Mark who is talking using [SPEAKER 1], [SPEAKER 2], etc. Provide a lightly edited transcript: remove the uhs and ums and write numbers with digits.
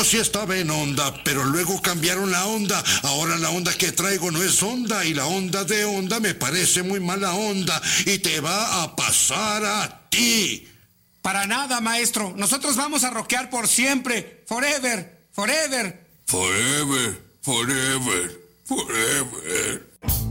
[SPEAKER 1] Yo sí estaba en onda, pero luego cambiaron la onda. Ahora la onda que traigo no es onda y la onda de onda me parece muy mala onda y te va a pasar a ti.
[SPEAKER 2] Para nada, maestro. Nosotros vamos a rockear por siempre. Forever, forever.
[SPEAKER 3] Forever, forever, forever.